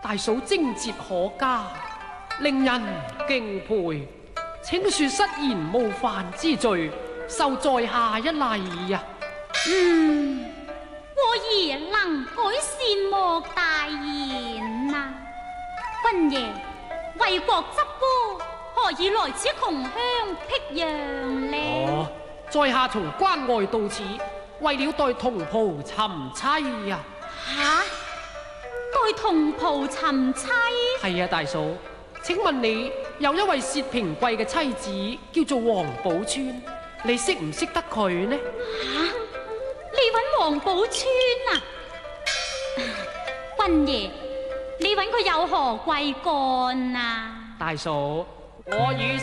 大嫂貞節可嘉，令人敬佩，請恕失言冒犯之罪，受在下一禮呀。 過兒能改善莫大言啊！君爺為國執歌，何以來此窮鄉僻壤呢？ 在下從關外到此，為了代同袍尋妻呀。 吓？代同袍尋妻？ 係啊，大嫂，請問你有一位薛平貴嘅妻子叫做黃寶釧，你識唔識得佢呢？ 吓？你揾黃寶釧啊？君爺，你揾佢有何貴幹啊？ 大嫂，我與